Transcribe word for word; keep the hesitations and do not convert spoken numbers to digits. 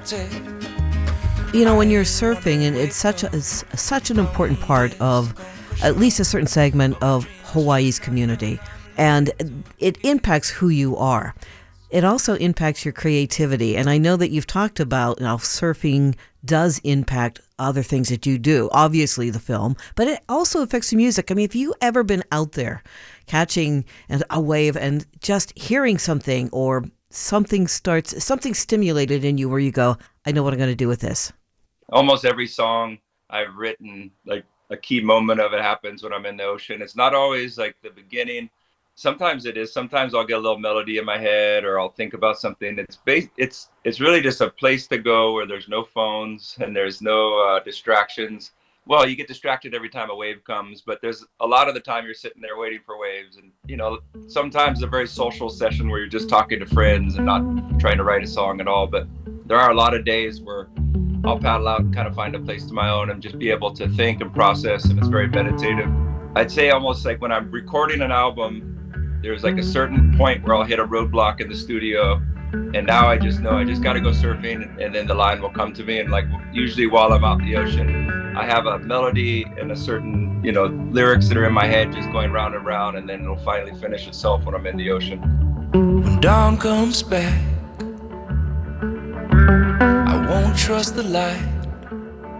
You know, when you're surfing, and it's such a, it's such an important part of at least a certain segment of Hawaii's community, and it impacts who you are. It also impacts your creativity, and I know that you've talked about, you know, surfing does impact other things that you do, obviously the film, but it also affects the music. I mean, if you ever been out there catching a wave and just hearing something, or something starts, something stimulated in you where you go, I know what I'm going to do with this. Almost every song I've written, like a key moment of it happens when I'm in the ocean. It's not always like the beginning. Sometimes it is. Sometimes I'll get a little melody in my head, or I'll think about something. It's based, it's it's really just a place to go where there's no phones and there's no uh, distractions. Well, you get distracted every time a wave comes, but there's a lot of the time you're sitting there waiting for waves. And, you know, sometimes a very social session where you're just talking to friends and not trying to write a song at all. But there are a lot of days where I'll paddle out and kind of find a place to my own and just be able to think and process, and it's very meditative. I'd say almost like when I'm recording an album, there's like a certain point where I'll hit a roadblock in the studio, and now I just know I just got to go surfing, and then the line will come to me. And like usually while I'm out in the ocean, I have a melody and a certain, you know, lyrics that are in my head just going round and round, and then it'll finally finish itself when I'm in the ocean. When dawn comes back, I won't trust the light.